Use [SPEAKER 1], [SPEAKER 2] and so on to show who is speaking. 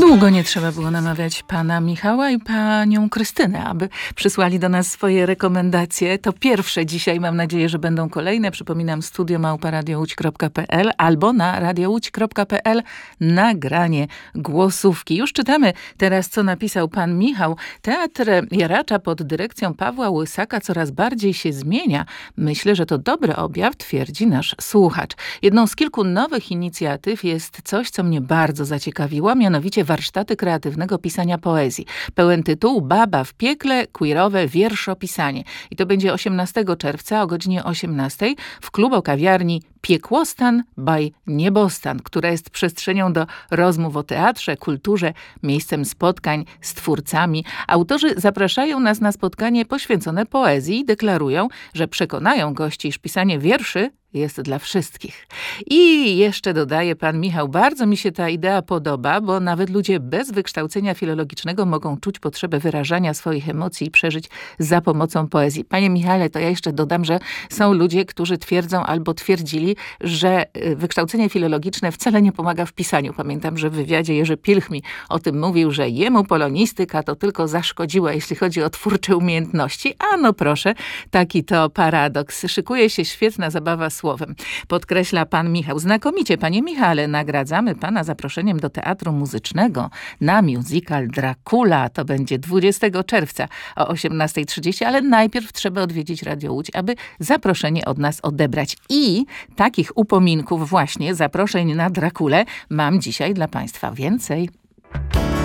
[SPEAKER 1] Długo nie trzeba było namawiać pana Michała i panią Krystynę, aby przysłali do nas swoje rekomendacje. To pierwsze dzisiaj, mam nadzieję, że będą kolejne. Przypominam, studio@radiołódź.pl albo na radiołódź.pl nagranie głosówki. Już czytamy teraz, co napisał pan Michał. Teatr Jaracza pod dyrekcją Pawła Łysaka coraz bardziej się zmienia. Myślę, że to dobry objaw, twierdzi nasz słuchacz. Jedną z kilku nowych inicjatyw jest coś, co mnie bardzo zaciekawiło, mianowicie warsztaty kreatywnego pisania poezji. Pełen tytuł: Baba w piekle, queerowe wierszopisanie. I to będzie 18 czerwca o godzinie 18 w klubo-kawiarni Piekłostan by Niebostan, która jest przestrzenią do rozmów o teatrze, kulturze, miejscem spotkań z twórcami. Autorzy zapraszają nas na spotkanie poświęcone poezji i deklarują, że przekonają gości, iż pisanie wierszy jest dla wszystkich. I jeszcze dodaje pan Michał, bardzo mi się ta idea podoba, bo nawet ludzie bez wykształcenia filologicznego mogą czuć potrzebę wyrażania swoich emocji i przeżyć za pomocą poezji. Panie Michale, to ja jeszcze dodam, że są ludzie, którzy twierdzą albo twierdzili, że wykształcenie filologiczne wcale nie pomaga w pisaniu. Pamiętam, że w wywiadzie Jerzy Pilch mi o tym mówił, że jemu polonistyka to tylko zaszkodziła, jeśli chodzi o twórcze umiejętności. A no proszę, taki to paradoks. Szykuje się świetna zabawa słowem. Podkreśla pan Michał. Znakomicie, panie Michale, nagradzamy pana zaproszeniem do Teatru Muzycznego na musical Dracula. To będzie 20 czerwca o 18:30, ale najpierw trzeba odwiedzić Radio Łódź, aby zaproszenie od nas odebrać. I takich upominków właśnie, zaproszeń na Drakulę mam dzisiaj dla państwa więcej.